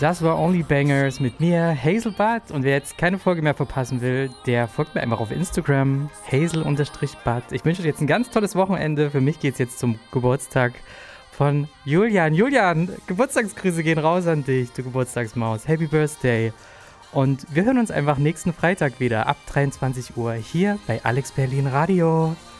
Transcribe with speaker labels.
Speaker 1: Das war Only Bangers mit mir, Hazelbud. Und wer jetzt keine Folge mehr verpassen will, der folgt mir einfach auf Instagram, hazel_bud. Ich wünsche euch jetzt ein ganz tolles Wochenende. Für mich geht's jetzt zum Geburtstag von Julian. Julian, Geburtstagsgrüße gehen raus an dich, du Geburtstagsmaus. Happy Birthday. Und wir hören uns einfach nächsten Freitag wieder ab 23 Uhr hier bei Alex Berlin Radio.